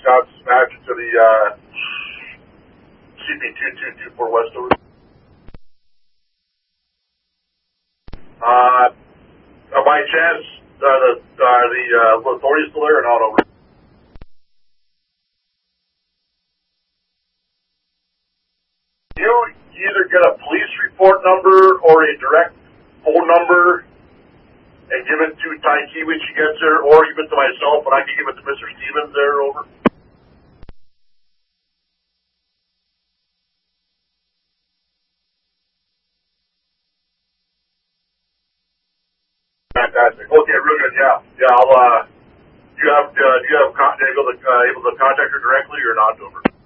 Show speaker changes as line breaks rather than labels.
got smashed into the CP2224 West over. By chance, the authorities still there or not over? You either get a police report number or a direct phone number and give it to Taiki when she gets there, or give it to myself and I can give it to Mr. Stevens there over. Fantastic. Okay, real good. Yeah. I'll. Do you have able to contact her directly or not over?